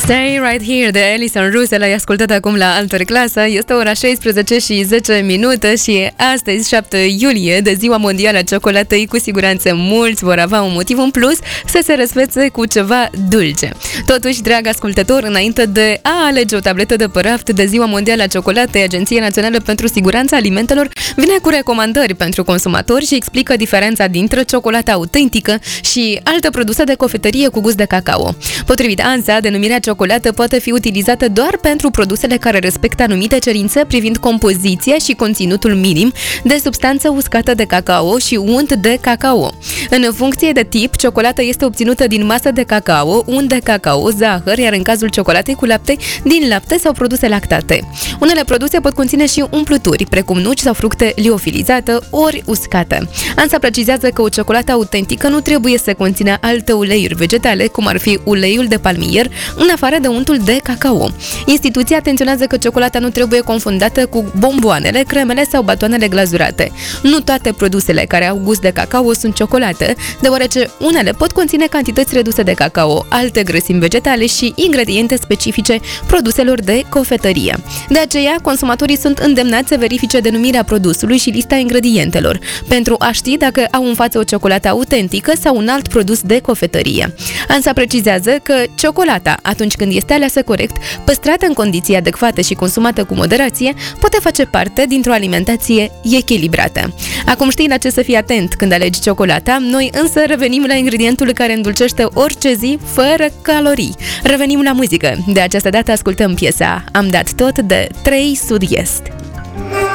Stay Right Here de Alison Russell ai ascultat acum la Altor Clasa. Este ora 16 și 10 minute și astăzi, 7 iulie, de Ziua Mondială a Ciocolatei. Cu siguranță mulți vor avea un motiv în plus să se răsfețe cu ceva dulce. Totuși, drag ascultător, înainte de a alege o tabletă de pe raft de Ziua Mondială a Ciocolatei, Agenția Națională pentru Siguranța Alimentelor vine cu recomandări pentru consumatori și explică diferența dintre ciocolata autentică și alte produse de cofetărie cu gust de cacao. Potrivit ANSA, denumirea ciocolată poate fi utilizată doar pentru produsele care respectă anumite cerințe privind compoziția și conținutul minim de substanță uscată de cacao și unt de cacao. În funcție de tip, ciocolata este obținută din masă de cacao, unt de cacao, zahăr, iar în cazul ciocolatei cu lapte, din lapte sau produse lactate. Unele produse pot conține și umpluturi, precum nuci sau fructe liofilizate ori uscate. ANSA precizează că o ciocolată autentică nu trebuie să conțină alte uleiuri vegetale, cum ar fi uleiul de palmier, în afară de untul de cacao. Instituția atenționează că ciocolata nu trebuie confundată cu bomboanele, cremele sau batoanele glazurate. Nu toate produsele care au gust de cacao sunt ciocolate, deoarece unele pot conține cantități reduse de cacao, alte grăsimi vegetale și ingrediente specifice produselor de cofetărie. De aceea, consumatorii sunt îndemnați să verifice denumirea produsului și lista ingredientelor, pentru a ști dacă au în față o ciocolată autentică sau un alt produs de cofetărie. ANSA precizează că ciocolata, atunci când este aleasă corect, păstrată în condiții adecvate și consumată cu moderație, poate face parte dintr-o alimentație echilibrată. Acum știi la ce să fii atent când alegi ciocolata, noi însă revenim la ingredientul care îndulcește orice zi fără calorii. Revenim la muzică. De această dată ascultăm piesa Am dat tot de 3 Sud-Est.